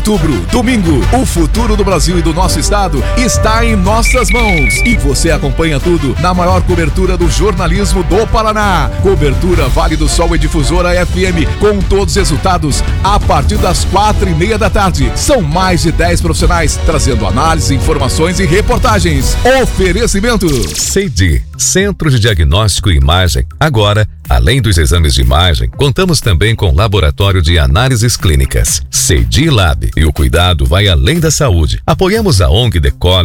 Outubro, domingo, o futuro do Brasil e do nosso estado está em nossas mãos e você acompanha tudo na maior cobertura do jornalismo do Paraná. Cobertura Vale do Sol e Difusora FM com todos os resultados a partir das 4:30 da tarde. São mais de 10 profissionais trazendo análise, informações e reportagens. Oferecimento CEDI, Centro de Diagnóstico e Imagem. Agora, além dos exames de imagem, contamos também com laboratório de análises clínicas. CEDI Lab. E o cuidado vai além da saúde. Apoiamos a ONG Decole